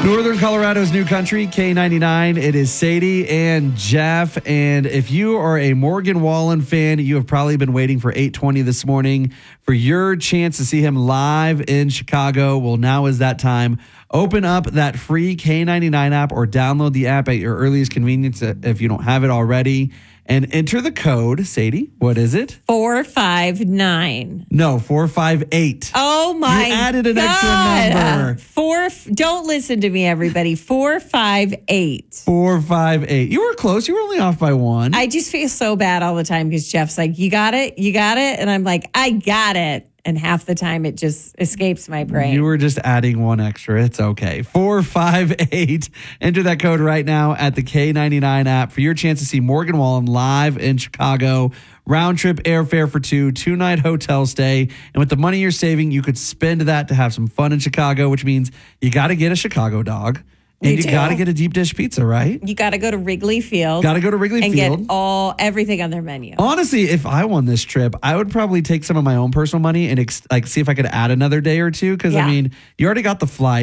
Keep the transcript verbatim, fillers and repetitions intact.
Northern Colorado's new country, K ninety-nine. It is Sadie and Jeff. And if you are a Morgan Wallen fan, you have probably been waiting for eight twenty this morning for your chance to see him live in Chicago. Well, now is that time. Open up that free K ninety-nine app or download the app at your earliest convenience if you don't have it already. And enter the code, Sadie. What is it? four five nine. No, four five eight. Oh, my You added an God. extra number. Four, don't listen to me, everybody. four five eight. four five eight. You were close. You were only off by one. I just feel so bad all the time because Jeff's like, you got it? You got it? And I'm like, I got it. And half the time it just escapes my brain. You were just adding one extra. It's okay. four five eight. Enter that code right now at the K ninety-nine app for your chance to see Morgan Wallen live in Chicago. Round trip airfare for two, two night hotel stay. And with the money you're saving, you could spend that to have some fun in Chicago, which means you got to get a Chicago dog. And You you do. got to get a deep dish pizza, right? You got to go to Wrigley Field. Got to go to Wrigley and Field. get all everything on their menu. Honestly, if I won this trip, I would probably take some of my own personal money and ex- like see if I could add another day or two. Because Yeah. I mean, you already got the flight.